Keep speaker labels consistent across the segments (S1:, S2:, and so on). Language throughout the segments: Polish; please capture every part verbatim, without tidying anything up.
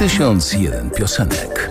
S1: Tysiąc jeden piosenek.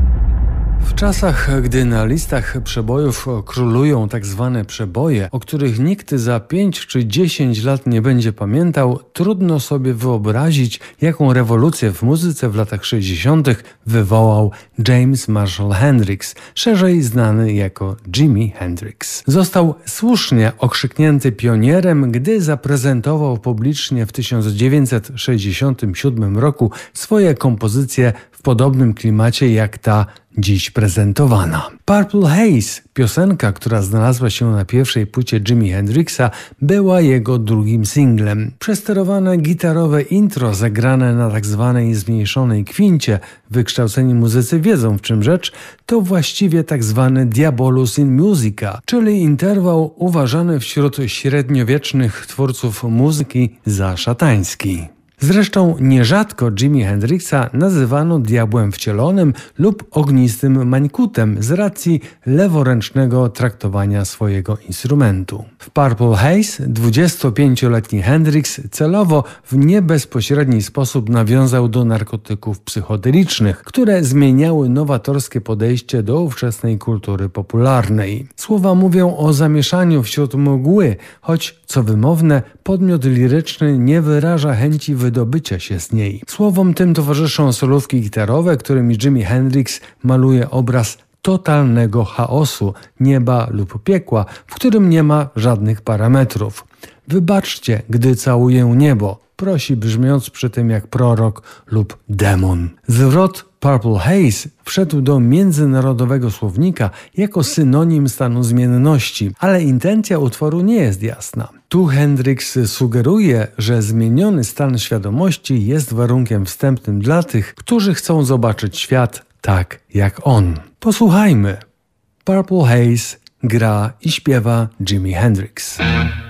S2: W czasach, gdy na listach przebojów królują tak zwane przeboje, o których nikt za pięć czy dziesięć lat nie będzie pamiętał, trudno sobie wyobrazić, jaką rewolucję w muzyce w latach sześćdziesiątych wywołał James Marshall Hendrix, szerzej znany jako Jimi Hendrix. Został słusznie okrzyknięty pionierem, gdy zaprezentował publicznie w tysiąc dziewięćset sześćdziesiątym siódmym roku swoje kompozycje w podobnym klimacie jak ta dziś prezentowana. Purple Haze, piosenka, która znalazła się na pierwszej płycie Jimi Hendrixa, była jego drugim singlem. Przesterowane gitarowe intro zagrane na tak zwanej zmniejszonej kwincie, wykształceni muzycy wiedzą w czym rzecz, to właściwie tak zwany Diabolus in Musica, czyli interwał uważany wśród średniowiecznych twórców muzyki za szatański. Zresztą nierzadko Jimi Hendrixa nazywano diabłem wcielonym lub ognistym mańkutem z racji leworęcznego traktowania swojego instrumentu. W Purple Haze dwudziestopięcioletni Hendrix celowo w niebezpośredni sposób nawiązał do narkotyków psychodelicznych, które zmieniały nowatorskie podejście do ówczesnej kultury popularnej. Słowa mówią o zamieszaniu wśród mgły, choć co wymowne, podmiot liryczny nie wyraża chęci wydobycia się z niej. Słowom tym towarzyszą solówki gitarowe, którymi Jimi Hendrix maluje obraz totalnego chaosu, nieba lub piekła, w którym nie ma żadnych parametrów. Wybaczcie, gdy całuję niebo, prosi brzmiąc przy tym jak prorok lub demon. Zwrot Purple Haze wszedł do międzynarodowego słownika jako synonim stanu zmienności, ale intencja utworu nie jest jasna. Tu Hendrix sugeruje, że zmieniony stan świadomości jest warunkiem wstępnym dla tych, którzy chcą zobaczyć świat tak jak on. Posłuchajmy. Purple Haze gra i śpiewa Jimi Hendrix.